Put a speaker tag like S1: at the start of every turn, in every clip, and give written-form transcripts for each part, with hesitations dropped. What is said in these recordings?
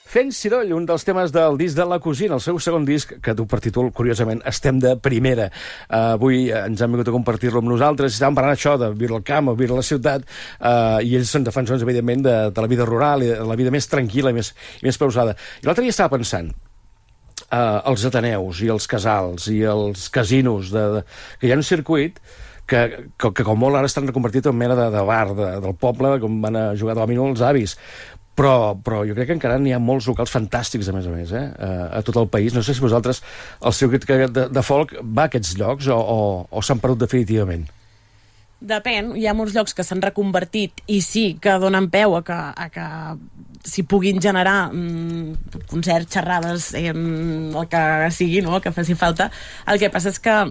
S1: Fent Ciroll, un dels temes del disc de La Cosina, el seu segon disc, que du per títol, curiosament, Estem de primera. Avui ens han vingut a compartir-lo amb nosaltres, estàvem parlant això de viure al camp o viure a la ciutat, i ells són defensors, evidentment, de la vida rural, de la vida més tranquil·la i més pausada. I l'altre dia estava pensant, els ateneus i els casals i els casinos, que hi ha un circuit que com molt ara estan reconvertit en mena de bar del poble, com van a jugar d'òmino els avis. Però jo crec que encara n'hi ha molts locals fantàstics, a més, a tot el país. No sé si vosaltres, el circuit de folk, va a aquests llocs o s'han perdut definitivament?
S2: Depèn, hi ha molts llocs que s'han reconvertit i sí que donen peu a que s'hi puguin generar concerts, xerrades, el que sigui, no? El que faci falta. El que passa és que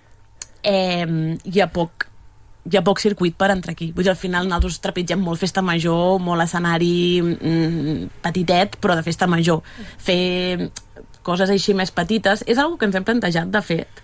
S2: hi ha poc circuit per entrar aquí. Vull dir, al final nosaltres trepitgem molt festa major, molt escenari petitet, però de festa major. Fer coses així més petites és una que ens hem plantejat, de fet,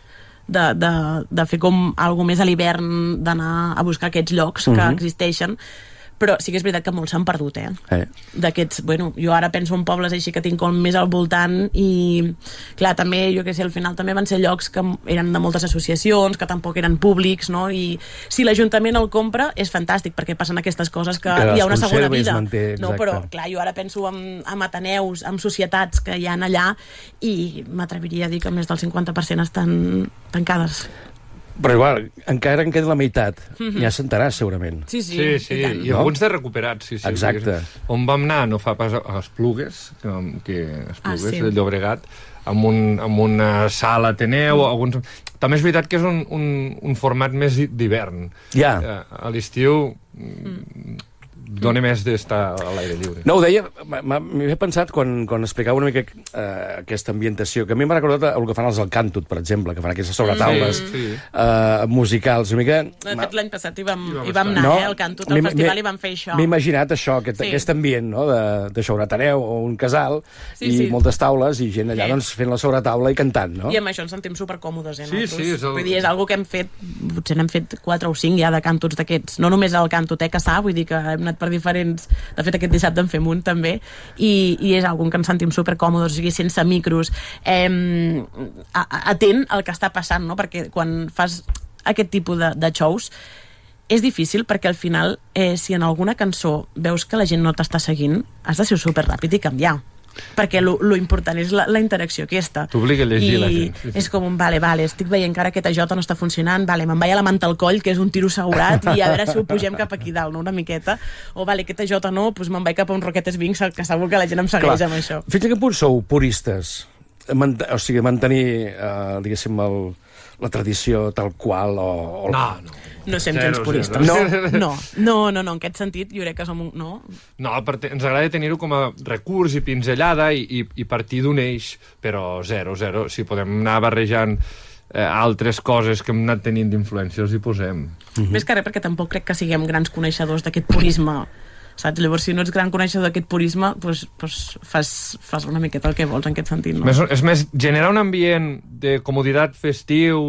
S2: de fer com alguna més a l'hivern, d'anar a buscar aquests llocs que existeixen. Però sí que és veritat que molts s'han perdut, d'aquests, bueno, jo ara penso en pobles així que tinc com més al voltant i, clar, també, jo què sé, al final també van ser llocs que eren de moltes associacions, que tampoc eren públics, no? I si l'Ajuntament el compra, és fantàstic, perquè passen aquestes coses que hi ha una segona vida. No, però, clar, jo ara penso en ateneus, en societats que hi ha allà i m'atreviria a dir que més del 50% estan tancades.
S1: Però igual, encara en queda la meitat. Ja sentaràs, segurament.
S3: Sí. I alguns de recuperats, sí.
S1: Exacte.
S3: On vam anar no fa pas a Esplugues, de Llobregat, amb una sala Ateneu, també és veritat que és un format més d'hivern.
S1: Ja.
S3: A l'estiu dona més d'estar a l'aire lliure.
S1: No, ho deia, m'he pensat quan explicava una mica aquesta ambientació, que a mi m'ha recordat el que fan els Alcàntut, per exemple, que fan aquestes sobretaules musicals. Una mica...
S2: De fet, l'any passat hi vam anar, al Càntut, al festival, i vam fer això.
S1: M'he imaginat això, aquest ambient, no?, d'això, un ateneu o un casal, i moltes taules, i gent allà fent la sobretaula i cantant, no?
S2: I amb això ens sentim supercòmodes,
S3: Sí.
S2: Vull dir, és una que hem fet, potser n'hem fet 4 o 5 ja de càntuts d'aquests. No només el Càntut Caçà, vull dir que hem anat per diferents... De fet, aquest dissabte en fem un, també, i és algun que ens sentim supercòmodes, o sigui, sense micros, atent al que està passant, no? Perquè quan fas aquest tipus de shows és difícil, perquè al final, si en alguna cançó veus que la gent no t'està seguint, has de ser superràpid i canviar. Perquè lo important és la interacció aquesta.
S3: T'obliga a llegir la gent.
S2: És com un, vale, estic veient que ara aquesta jota no està funcionant, me'n vaig a la manta al coll, que és un tiro assegurat, i a veure si ho pugem cap aquí dalt, no? Una miqueta. O aquesta jota no, doncs me'n vaig cap a un Roquetes Vincs, que segur que la gent em segueix amb això.
S1: Fins a quin punt sou puristes? O sigui, mantenir, diguéssim, la tradició tal qual o...
S2: No som gens puristes. No, en aquest sentit jo crec que som un... No,
S3: ens agrada tenir-ho com a recurs i pinzellada i partir d'un eix, però zero. Si podem anar barrejant altres coses que hem anat tenint d'influència, els hi posem.
S2: Més que res, perquè tampoc crec que siguem grans coneixedors d'aquest purisme, saps? Llavors, si no ets gran coneixedor d'aquest purisme, doncs fas una miqueta el que vols en aquest sentit, no?
S3: És més, generar un ambient de comoditat festiu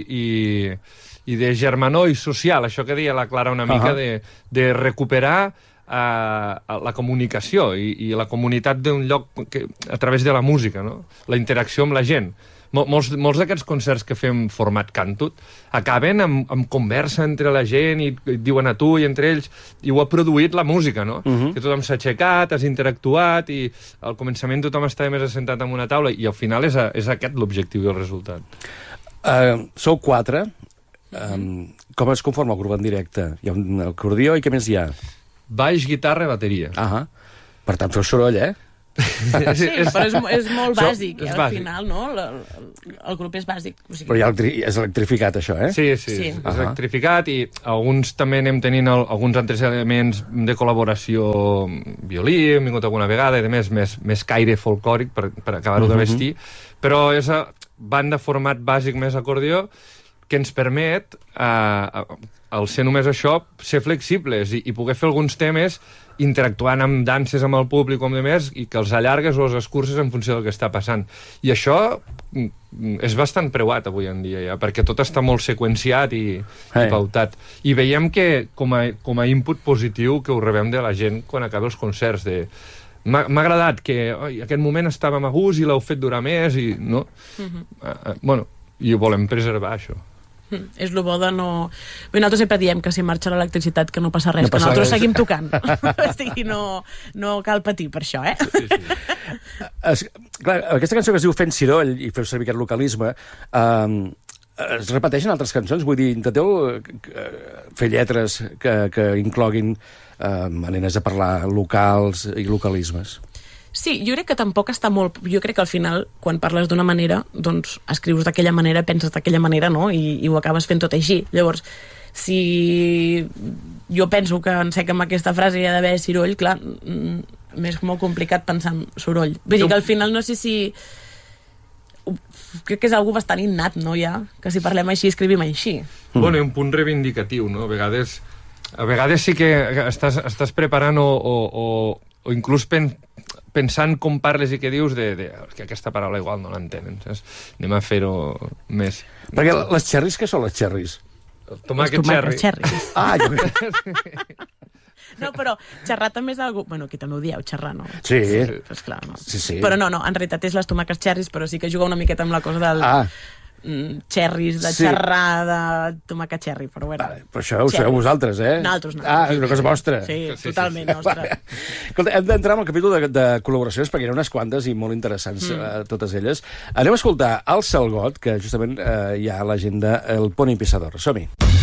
S3: i de germanor i social, això que deia la Clara una mica, de recuperar la comunicació i la comunitat d'un lloc a través de la música, no? La interacció amb la gent. Molts d'aquests concerts que fem format Càntut acaben amb conversa entre la gent i diuen a tu i entre ells, i ho ha produït la música, no? Que tothom s'ha aixecat, has interactuat i al començament tothom estava més assentat en una taula i al final és aquest l'objectiu i el resultat.
S1: Sou 4. Com es conforma el grup en directe? Hi ha un acordió i què més hi ha?
S3: Baix, guitarra i bateria.
S1: Per tant, feu soroll,
S2: Sí, però és molt bàsic, al final, no? El grup és bàsic.
S1: Però ja és electrificat, això,
S3: Sí, és electrificat, i alguns també anem tenint alguns altres elements de col·laboració, violí, hem vingut alguna vegada, i a més caire folclòric per acabar-ho de vestir, però és banda format bàsic més acordió, que ens permet, al ser només això, ser flexibles i poder fer alguns temes interactuant amb danses amb el públic o amb demés, i que els allargues o els escurces en funció del que està passant. I això és bastant preuat avui en dia, ja, perquè tot està molt seqüenciat i pautat. I veiem que, com a input positiu, que ho rebem de la gent quan acaba els concerts, m'ha agradat que aquest moment estàvem a gust i l'heu fet durar més i no? Bueno, i ho volem preservar, això.
S2: És el bo de no... Bé, nosaltres sempre diem que si marxa l'electricitat que no passa res, que nosaltres seguim tocant. O sigui, no cal patir per això, eh?
S1: Sí. Clar, aquesta cançó que es diu Fent Ciroll, i feu servir aquest localisme, es repeteixen altres cançons? Vull dir, intenteu fer lletres que incloguin maneres de parlar locals i localismes.
S2: Sí, jo crec que tampoc està molt... Jo crec que al final, quan parles d'una manera, doncs escrius d'aquella manera, penses d'aquella manera, no? I ho acabes fent tot així. Llavors, si jo penso que en sé que amb aquesta frase hi ha d'haver ciroll, clar, m'és molt complicat pensar en soroll. Vull dir que al final no sé si... Crec que és algo bastant innat, no, ja? Que si parlem així, escrivim així.
S3: Bueno, un punt reivindicatiu, no? A vegades sí que estàs preparant o inclús pensant com parles i què dius que aquesta paraula igual no l'entenen, saps? Anem a fer-ho més...
S1: Perquè les xerris, què són les xerris?
S3: Tomàquet xerri.
S1: Ah, jo crec...
S2: No, però xerrar també és algo... Bueno, aquí també ho dieu, xerrar, no?
S1: Sí.
S2: Pues clar, no.
S1: Sí.
S2: Però no, en realitat és les tomàquets xerris, però sí que juga una miqueta amb la cosa del... xerris, de xerrar, de tomàquet xerri, però bueno.
S1: Vale, però això ho sabeu vosaltres, eh?
S2: Nosaltres.
S1: Ah, és una cosa vostra.
S2: Sí, totalment nostra.
S1: Vale. Escolta, hem d'entrar en el capítol de col·laboracions, perquè hi ha unes quantes i molt interessants, totes elles. Anem a escoltar el Salgot, que justament hi ha a l'agenda El Poni Pissador. Som-hi.